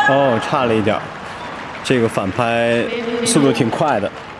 哦，差了一点儿，这个反拍速度挺快的。